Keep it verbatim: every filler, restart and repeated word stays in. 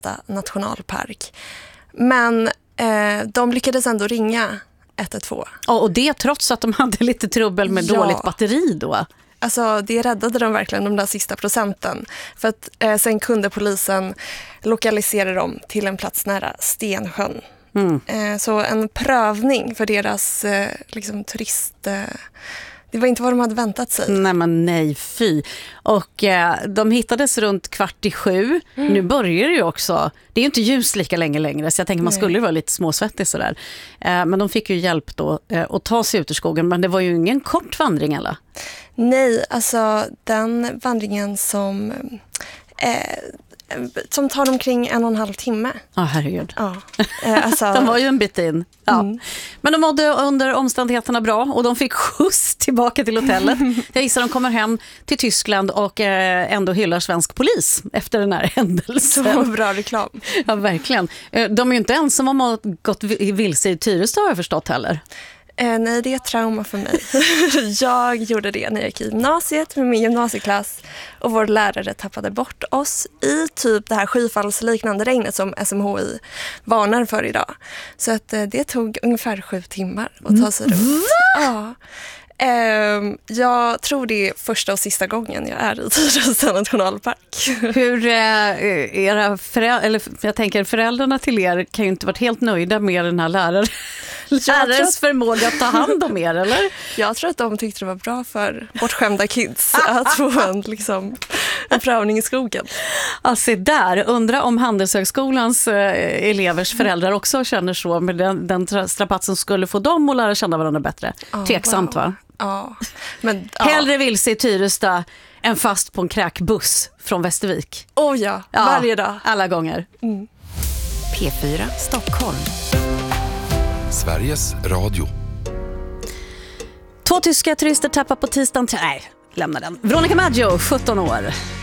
nationalpark. Men eh, de lyckades ändå ringa ett ett två. Ja, och det trots att de hade lite trubbel med Ja. dåligt batteri då. Alltså det räddade de verkligen, de där sista procenten. För att eh, sen kunde polisen lokalisera dem till en plats nära Stensjön. Mm. Eh, så en prövning för deras eh, liksom, turist... Eh, det var inte vad de hade väntat sig. Nej men nej, fy. Och eh, de hittades runt kvart i sju. Mm. Nu börjar det ju också. Det är ju inte ljus lika länge längre, så jag tänker man skulle vara lite småsvettig sådär. Eh, men de fick ju hjälp då eh, att ta sig ut ur skogen. Men det var ju ingen kort vandring eller? Nej, alltså den vandringen som... Eh, som tar omkring en och en halv timme. Ja, oh, herregud. Ja, eh, alltså... de var ju en bit in. Ja. Mm. Men de mådde under omständigheterna bra och de fick skjuts tillbaka till hotellet. Jag gissar de kommer hem till Tyskland och eh, ändå hyllar svensk polis efter den här händelsen. Det var bra reklam. Ja, verkligen. De är ju inte ensam om att ha gått vilse i Tyresta har jag förstått heller. Eh, nej, det är ett trauma för mig. Jag gjorde det när jag gick i gymnasiet med min gymnasieklass och vår lärare tappade bort oss i typ det här skyfallsliknande regnet som S M H I varnar för idag. Så att eh, det tog ungefär sju timmar att ta sig runt. Ja. Eh, jag tror det är första och sista gången jag är i Tyresta nationalpark. Hur eh, era föräldrar, eller jag tänker föräldrarna till er kan ju inte varit helt nöjda med den här läraren. Lärarens att... förmåga att ta hand om er, eller? Jag tror att de tyckte det var bra för bortskämda kids att få en, liksom, en prövning i skogen. Alltså där, undra om Handelshögskolans eh, elevers föräldrar också känner så med den, den strapatt som skulle få dem att lära känna varandra bättre. Oh, Tveksamt wow. va? Ja. Men, ja. Hellre vilse i Tyresta än fast på en kräkbuss från Västervik. Oh ja, ja varje dag. Alla gånger. Mm. P fyra Stockholm. Sveriges Radio. Två tyska turister tappar på tisdagen. Nej, lämna den. Veronica Maggio, sjutton år.